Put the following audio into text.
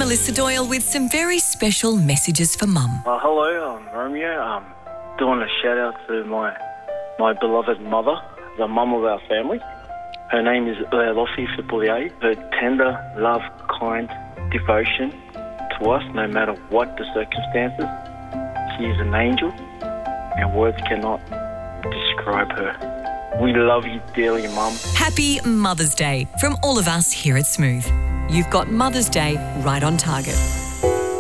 Melissa Doyle with some very special messages for Mum. Hello, I'm Romeo. I'm doing a shout out to my beloved mother, the mum of our family. Her name is Lossie Fipoulier. Her tender, love, kind devotion to us, no matter what the circumstances. She is an angel, and words cannot describe her. We love you dearly, Mum. Happy Mother's Day from all of us here at Smooth. You've got Mother's Day right on target.